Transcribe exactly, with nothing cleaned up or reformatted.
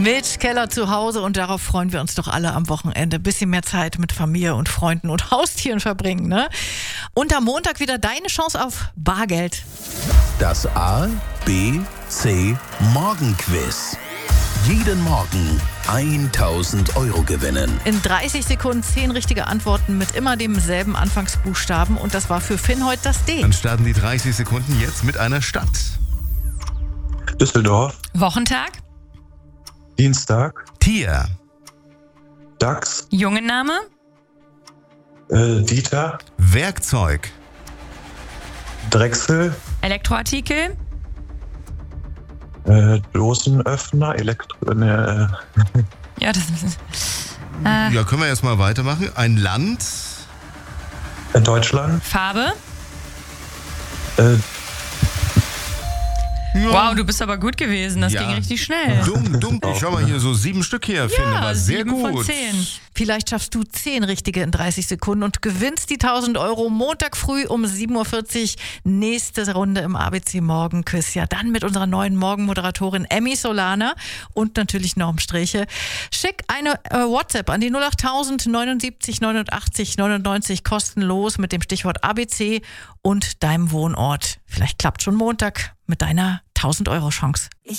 Mit Keller zu Hause und darauf freuen wir uns doch alle am Wochenende. Bisschen mehr Zeit mit Familie und Freunden und Haustieren verbringen, ne? Und am Montag wieder deine Chance auf Bargeld. Das A, B, C Morgenquiz. Jeden Morgen tausend Euro gewinnen. In dreißig Sekunden zehn richtige Antworten mit immer demselben Anfangsbuchstaben. Und das war für Finn heute das D. Dann starten die dreißig Sekunden jetzt mit einer Stadt. Düsseldorf, Wochentag, Dienstag, Tier. Dachs, Jungenname, äh, Dieter, Werkzeug. Drechsel, Elektroartikel, äh, Dosenöffner, Elektro... Ne, ja, das ist, äh, Ja, können wir erstmal weitermachen. Ein Land. äh, Deutschland, Farbe. äh, Ja. Wow, du bist aber gut gewesen. Das Ja. ging richtig schnell. Dumm, dumm. Ich schau mal hier, so sieben Stück hier, finde Ja, war sehr sieben gut. von zehn. Vielleicht schaffst du zehn richtige in dreißig Sekunden und gewinnst die tausend Euro Montag früh um sieben Uhr vierzig. Nächste Runde im A B C Morgenquiz. Ja, dann mit unserer neuen Morgenmoderatorin Emmy Solana und natürlich Norm Streche. Schick eine äh, WhatsApp an die null acht tausend neunundsiebzig neunundachtzig neunundneunzig kostenlos mit dem Stichwort A B C und deinem Wohnort. Vielleicht klappt schon Montag mit deiner tausend Euro Chance. Ich